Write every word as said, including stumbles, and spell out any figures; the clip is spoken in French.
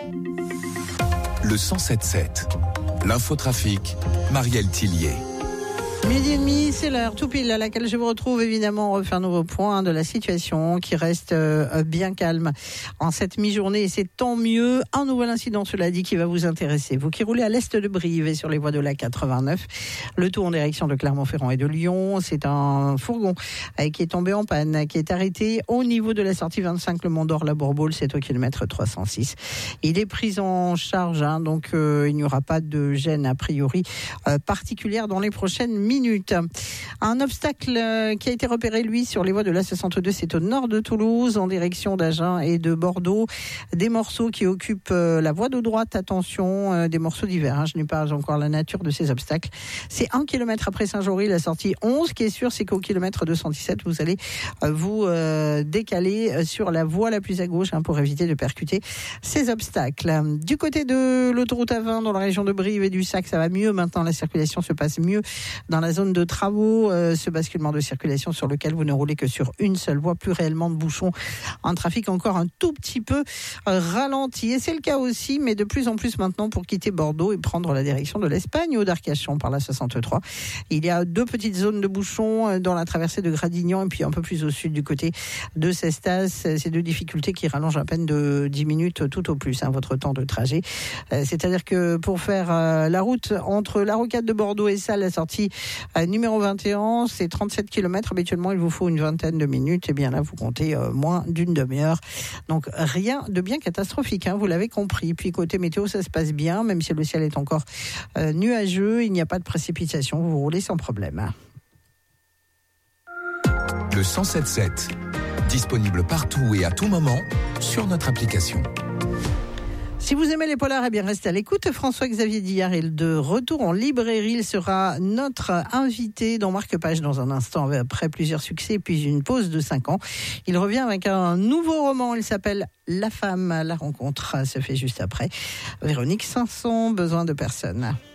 Le cent sept sept. L'infotrafic, Marielle Tillier. Midi et demi, c'est l'heure tout pile à laquelle je vous retrouve. Évidemment, on refait un nouveau point de la situation qui reste euh, bien calme en cette mi-journée et c'est tant mieux. Un nouvel incident, cela dit, qui va vous intéresser. Vous qui roulez à l'est de Brive et sur les voies de l'A quatre-vingt-neuf, le tout en direction de Clermont-Ferrand et de Lyon. C'est un fourgon euh, qui est tombé en panne, qui est arrêté au niveau de la sortie vingt-cinq, le Mont d'Or, la Bourboule, c'est au kilomètre trois cent six. Il est pris en charge, hein, donc euh, il n'y aura pas de gêne a priori euh, particulière dans les prochaines minutes. Minutes. Un obstacle qui a été repéré, lui, sur les voies de l'A soixante-deux, c'est au nord de Toulouse, en direction d'Agen et de Bordeaux. Des morceaux qui occupent la voie de droite, attention, des morceaux divers. Hein. Je n'ai pas encore la nature de ces obstacles. C'est un kilomètre après Saint-Jory, la sortie onze. Ce qui est sûr, c'est qu'au kilomètre deux cent dix-sept, vous allez vous euh, décaler sur la voie la plus à gauche hein, pour éviter de percuter ces obstacles. Du côté de l'autoroute A vingt, dans la région de Brive et du Sac, ça va mieux. Maintenant, la circulation se passe mieux dans la zone de travaux, euh, ce basculement de circulation sur lequel vous ne roulez que sur une seule voie, plus réellement de bouchons, un trafic encore un tout petit peu euh, ralenti. Et c'est le cas aussi, mais de plus en plus maintenant pour quitter Bordeaux et prendre la direction de l'Espagne, au d'Arcachon par la soixante-trois. Il y a deux petites zones de bouchons euh, dans la traversée de Gradignan et puis un peu plus au sud du côté de Cestas. Ces deux difficultés qui rallongent à peine de dix minutes tout au plus hein, votre temps de trajet. Euh, c'est-à-dire que pour faire euh, la route entre la rocade de Bordeaux et Salles, la sortie Euh, numéro vingt et un, c'est trente-sept kilomètres. Habituellement, il vous faut une vingtaine de minutes. Et bien là, vous comptez euh, moins d'une demi-heure. Donc, rien de bien catastrophique, hein, vous l'avez compris. Puis, côté météo, ça se passe bien. Même si le ciel est encore euh, nuageux, il n'y a pas de précipitation. Vous roulez sans problème. Le cent sept sept. Disponible partout et à tout moment sur notre application. Si vous aimez les polars, eh bien restez à l'écoute. François-Xavier Dillard est de retour en librairie. Il sera notre invité dans Marque-Page dans un instant, après plusieurs succès puis une pause de cinq ans. Il revient avec un nouveau roman. Il s'appelle La femme, la rencontre. Ça se fait juste après. Véronique Sanson, Besoin de personne.